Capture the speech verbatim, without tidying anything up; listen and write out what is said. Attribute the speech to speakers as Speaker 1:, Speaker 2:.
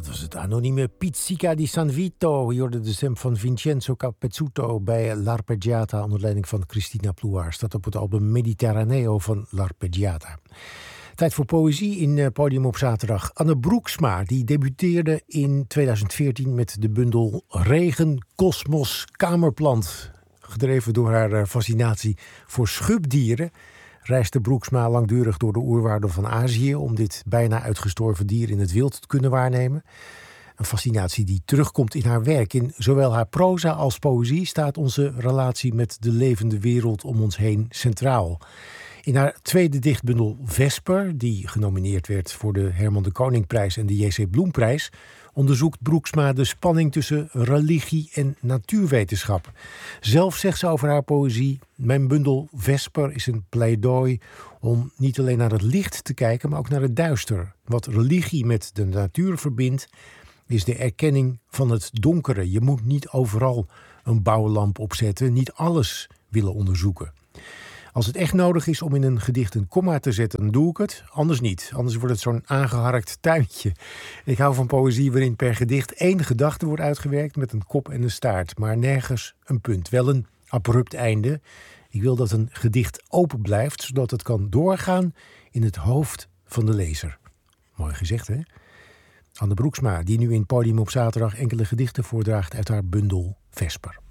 Speaker 1: Dat was het anonieme Pizzica di San Vito. Je hoorde de stem van Vincenzo Capezzuto bij L'Arpeggiata onder leiding van Cristina Ploehaar. Staat op het album Mediterraneo van L'Arpeggiata. Tijd voor poëzie in Podium op zaterdag. Anne Broeksma die debuteerde in tweeduizend veertien met de bundel Regen, Kosmos, Kamerplant. Gedreven door haar fascinatie voor schubdieren reisde Broeksma langdurig door de oerwouden van Azië om dit bijna uitgestorven dier in het wild te kunnen waarnemen. Een fascinatie die terugkomt in haar werk. In zowel haar proza als poëzie staat onze relatie met de levende wereld om ons heen centraal. In haar tweede dichtbundel Vesper, die genomineerd werd voor de Herman de Koningprijs en de J C Bloemprijs, onderzoekt Broeksma de spanning tussen religie en natuurwetenschap. Zelf zegt ze over haar poëzie: mijn bundel Vesper is een pleidooi om niet alleen naar het licht te kijken, maar ook naar het duister. Wat religie met de natuur verbindt, is de erkenning van het donkere. Je moet niet overal een bouwlamp opzetten, niet alles willen onderzoeken. Als het echt nodig is om in een gedicht een komma te zetten, dan doe ik het. Anders niet. Anders wordt het zo'n aangeharkt tuintje. Ik hou van poëzie waarin per gedicht één gedachte wordt uitgewerkt met een kop en een staart. Maar nergens een punt. Wel een abrupt einde. Ik wil dat een gedicht open blijft, zodat het kan doorgaan in het hoofd van de lezer. Mooi gezegd, hè? Anne Broeksma, die nu in Podium op zaterdag enkele gedichten voordraagt uit haar bundel Vesper.